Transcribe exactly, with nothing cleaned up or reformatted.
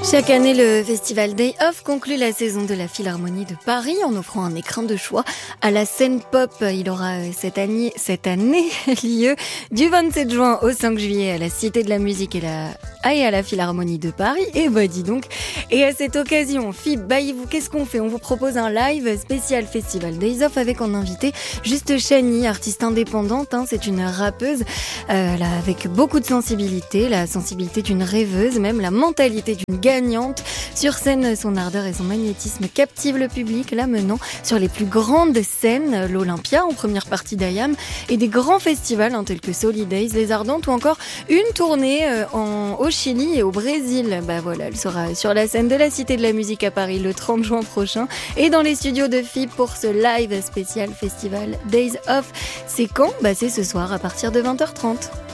Chaque année, le festival Day Off conclut la saison de la Philharmonie de Paris en offrant un écrin de choix à la scène pop. Il aura cette année, cette année lieu du vingt-sept juin au cinq juillet à la Cité de la Musique et, la, et à la Philharmonie de Paris. Et bah dis donc. Et à cette occasion, F I B, bah, vous, qu'est-ce qu'on fait? On vous propose un live spécial Festival Days Off avec en invité Juste Chani, artiste indépendante. Hein, c'est une rappeuse euh, là, avec beaucoup de sensibilité, la sensibilité d'une rêveuse, même la mentalité d'une gagnante. Sur scène, son ardeur et son magnétisme captivent le public, l'amenant sur les plus grandes scènes, l'Olympia en première partie d'A Y A M, et des grands festivals hein, tels que Solidays, Les Ardentes ou encore une tournée euh, en, au Chili et au Brésil. Bah voilà, elle sera sur la scène de la Cité de la Musique à Paris le trente juin prochain et dans les studios de F I B pour ce live spécial Festival Days Off. C'est quand? Bah c'est ce soir à partir de vingt heures trente.